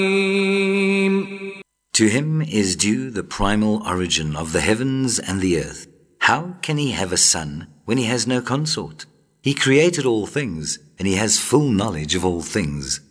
To him is due the primal origin of the heavens and the earth. How can he have a son when he has no consort? He created all things, and he has full knowledge of all things.